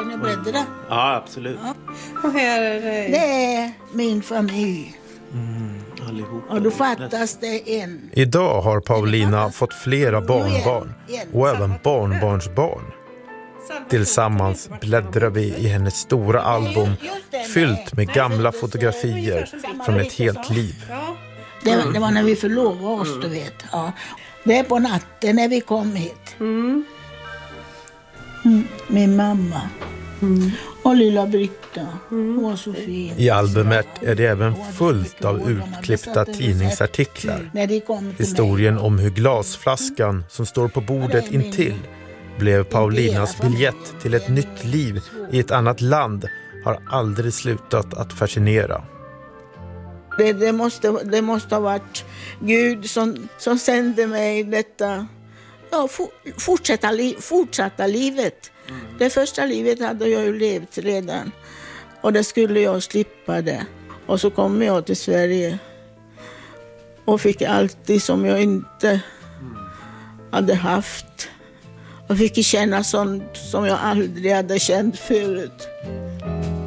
Ska ni bläddra? Ja, absolut. Ja. Och här är det är min familj. Allihopa. Och då fattas det en. Idag har Paulina fått flera barnbarn och även barnbarnsbarn. Tillsammans bläddrar vi i hennes stora album fyllt med gamla fotografier från ett helt liv. Det var när vi förlovade oss, du vet. Ja. Det är på natten när vi kom hit. Min mamma. Och lilla Britta. Hon var så fin. I albumet är det även fullt av utklippta tidningsartiklar. Historien om hur glasflaskan som står på bordet intill blev Paulinas biljett till ett nytt liv i ett annat land har aldrig slutat att fascinera. Det måste ha varit Gud som sände mig detta fortsatta livet. Det första livet hade jag ju levt redan. Och det skulle jag slippa det. Och så kom jag till Sverige. Och fick allt som jag inte hade haft. Och fick känna sånt som jag aldrig hade känt förut.